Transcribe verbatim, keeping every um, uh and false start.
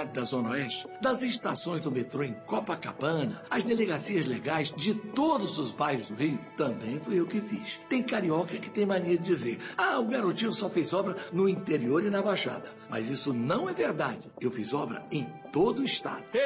cidade da Zona Oeste, das estações do metrô em Copacabana, as delegacias legais de todos os bairros do Rio, também fui eu que fiz. Tem carioca que tem mania de dizer, ah, o garotinho só fez obra no interior e na Baixada. Mas isso não é verdade. Eu fiz obra em todo o estado.